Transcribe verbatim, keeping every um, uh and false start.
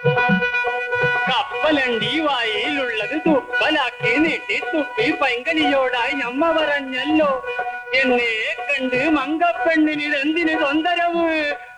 കപ്പലണ്ടി വായിലുള്ളത് തുപ്പലാക്കി നീട്ടി തുപ്പി പൈങ്കലിയോടായി ഞമ്മ പറഞ്ഞല്ലോ. എന്നെ കണ്ട് മങ്കപ്പെണ്ണിന് എന്തിന് തൊന്തരവ്?